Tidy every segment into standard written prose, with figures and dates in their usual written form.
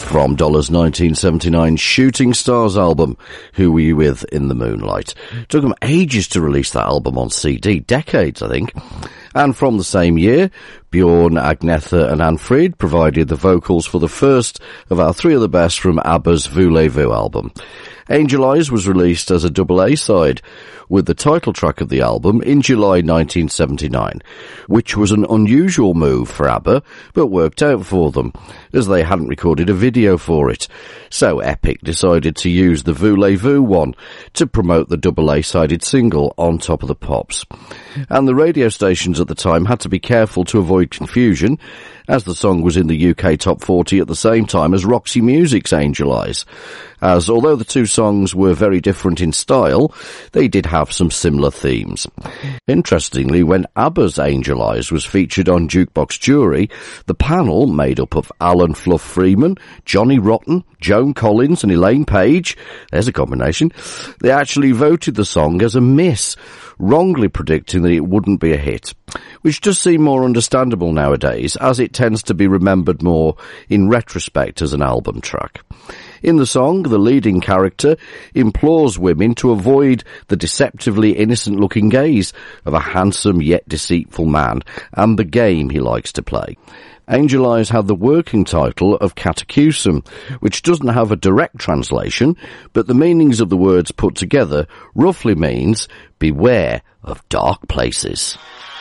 from Dollar's 1979 Shooting Stars album, Who Were You With in the Moonlight. It took them ages to release that album on CD, decades I think. And from the same year, Bjorn, Agnetha and Anfrid provided the vocals for the first of our Three of the Best from ABBA's Voulez-Vous album. Angel Eyes was released as a double A-side, with the title track of the album in July 1979, which was an unusual move for ABBA, but worked out for them, as they hadn't recorded a video for it. So Epic decided to use the Voulez-Vous one to promote the double A-sided single on Top of the Pops. And the radio stations at the time had to be careful to avoid confusion, as the song was in the UK Top 40 at the same time as Roxy Music's Angel Eyes, as although the two songs were very different in style, they did have some similar themes. Interestingly, when ABBA's Angel Eyes was featured on Jukebox Jury, the panel, made up of Alan Fluff Freeman, Johnny Rotten, Joan Collins and Elaine Page, there's a combination, they actually voted the song as a miss, wrongly predicting that it wouldn't be a hit, which does seem more understandable nowadays, as it tends to be remembered more in retrospect as an album track. In the song, the leading character implores women to avoid the deceptively innocent-looking gaze of a handsome yet deceitful man and the game he likes to play. Angel Eyes had the working title of Catechism, which doesn't have a direct translation, but the meanings of the words put together roughly means, beware of dark places.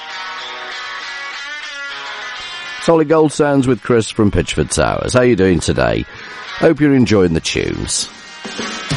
Solid Gold Sounds with Chris from Pitchford Towers. How are you doing today? Hope you're enjoying the tunes.